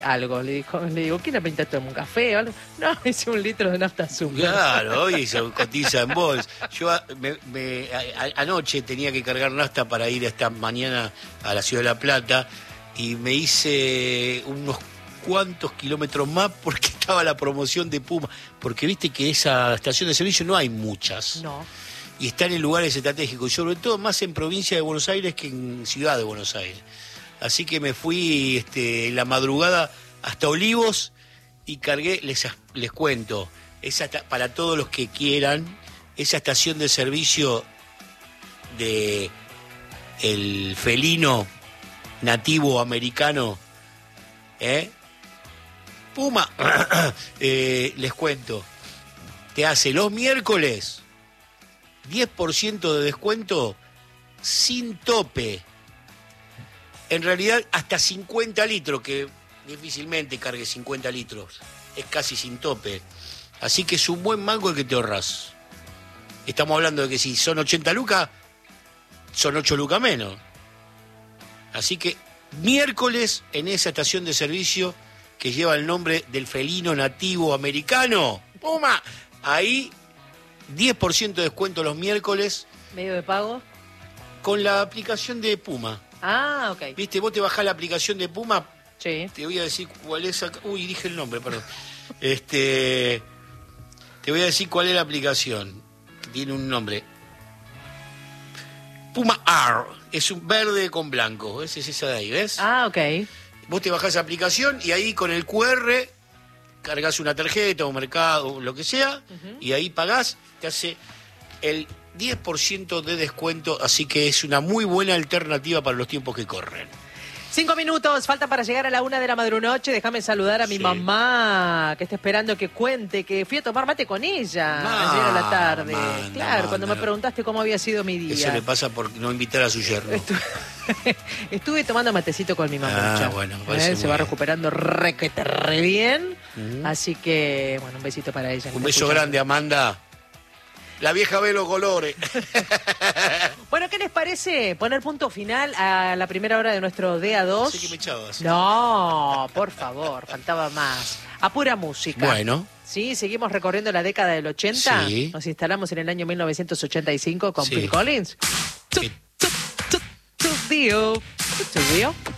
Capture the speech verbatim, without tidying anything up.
algo, le dijo, le digo, ¿quién pinta esto? ¿Un café o algo? No, es un litro de nafta azúcar. Claro, hoy se cotiza en bols. Yo a, me, me, a, anoche tenía que cargar nafta para ir esta mañana a la Ciudad de La Plata y me hice unos cuantos kilómetros más porque estaba la promoción de Puma. Porque viste que esa estación de servicio no hay muchas. No. Y están en lugares estratégicos, y sobre todo más en provincia de Buenos Aires que en Ciudad de Buenos Aires. Así que me fui este, en la madrugada hasta Olivos y cargué, les, les cuento, esa, para todos los que quieran, esa estación de servicio de el felino nativo americano, ¿eh? Puma, eh, les cuento, te hace los miércoles diez por ciento de descuento sin tope. En realidad, hasta cincuenta litros, que difícilmente cargue cincuenta litros. Es casi sin tope. Así que es un buen mango el que te ahorras. Estamos hablando de que si son ochenta lucas, son ocho lucas menos. Así que miércoles en esa estación de servicio que lleva el nombre del felino nativo americano, Puma, ahí diez por ciento de descuento los miércoles. ¿Medio de pago? Con la aplicación de Puma. Ah, ok. Viste, vos te bajás la aplicación de Puma. Sí. Te voy a decir cuál es acá. Uy, dije el nombre, perdón. este, te voy a decir cuál es la aplicación. Tiene un nombre. Puma R. Es un verde con blanco. Esa es esa de ahí, ¿ves? Ah, ok. Vos te bajás esa aplicación y ahí con el Q R cargas una tarjeta o mercado o lo que sea, uh-huh. Y ahí pagás, te hace el diez por ciento de descuento, así que es una muy buena alternativa para los tiempos que corren. Cinco minutos, falta para llegar a la una de la madrunoche. Déjame saludar a mi sí. mamá, que está esperando que cuente, que fui a tomar mate con ella no, ayer a la tarde. Manda, claro, manda, cuando me preguntaste cómo había sido mi día. Eso le pasa por no invitar a su yerno. Estuve, Estuve tomando matecito con mi mamá. Ah, bueno, ¿eh? Se va recuperando re, que te re bien. Uh-huh. Así que, bueno, un besito para ella. Un beso grande, Amanda. La vieja ve los colores. Bueno, ¿qué les parece poner punto final a la primera hora de nuestro D A dos? No sé qué me echabas. No, por favor, faltaba más. A pura música. Bueno. Sí, seguimos recorriendo la década del ochenta. Sí. Nos instalamos en el año mil novecientos ochenta y cinco con sí. Phil Collins. Sí. To, to, to, to, to,